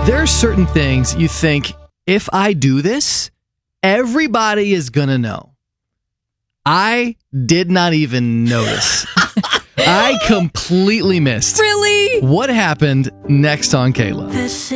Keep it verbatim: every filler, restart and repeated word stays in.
There are certain things you think, if I do this, everybody is going to know. I did not even notice. I completely missed. Really? What happened next on Kayla?